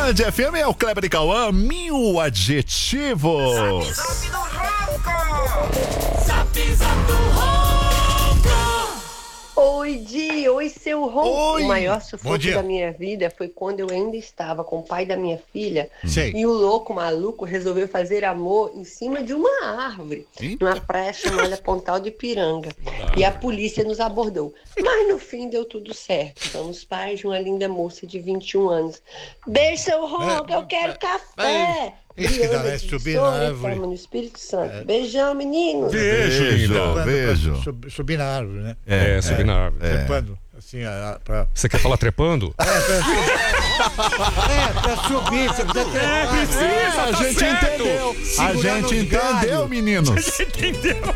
Band FM é o Kleber e Cauã, 1000 adjetivos. Zap do Ronco! Zap do Ronco! Oi, Di! Oi, seu Ronco! Oi. O maior Bom sufoco dia. da minha vida foi quando eu ainda estava com o pai da minha filha Sei. e o louco maluco resolveu fazer amor em cima de uma árvore, Eita. numa praia chamada Pontal de Piranga. E a polícia nos abordou. Mas no fim deu tudo certo. Somos pais de uma linda moça de 21 anos. Beijo, seu Ronco! Eu quero café! Esse que dá, Brianda é de subir na Sora, árvore. Fama no Espírito Santo. Beijão, meninos! Beijo, Trepando beijo. pra subir na árvore, né? Subir na árvore. Trepando, assim, pra... Você quer falar trepando? pra subir, você precisa trepar. A gente entendeu. A Segurando gente os galhos. entendeu, meninos. Entendeu?